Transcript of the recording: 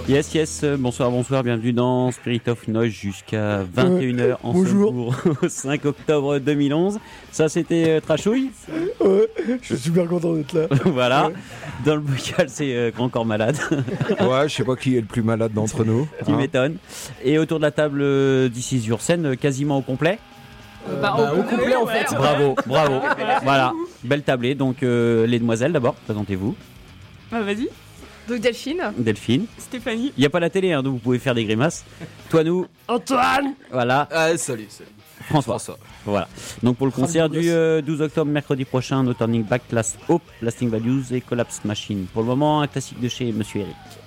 Yes, bonsoir, bienvenue dans Spirit of Noise jusqu'à 21h en bonjour. ce jour 5 octobre 2011. Ça c'était Trashouille. Ouais, je suis super content d'être là. Voilà, ouais. Dans le bocal c'est Grand Corps Malade. Ouais, je sais pas qui est le plus malade d'entre nous. Tu m'étonnes. Et autour de la table d'ici sur scène, quasiment au complet. Au complet en fait. Bravo. Voilà, belle tablée. Donc les demoiselles d'abord, présentez-vous. Vas-y. Donc Delphine. Stéphanie. Il n'y a pas la télé, donc vous pouvez faire des grimaces. Toi, nous. Antoine. Voilà. Salut. François. Voilà. Donc pour le concert du 12 octobre, mercredi prochain, No Turning Back, Last Hope, Lasting Values et Collapse Machine. Pour le moment, un classique de chez Monsieur Eric.